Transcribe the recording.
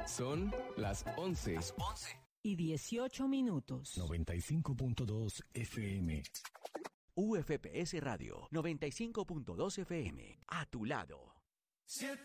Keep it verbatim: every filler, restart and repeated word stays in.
Son las once. Las once. Y dieciocho minutos. noventa y cinco punto dos F M. U F P S Radio noventa y cinco punto dos F M. A tu lado. Siete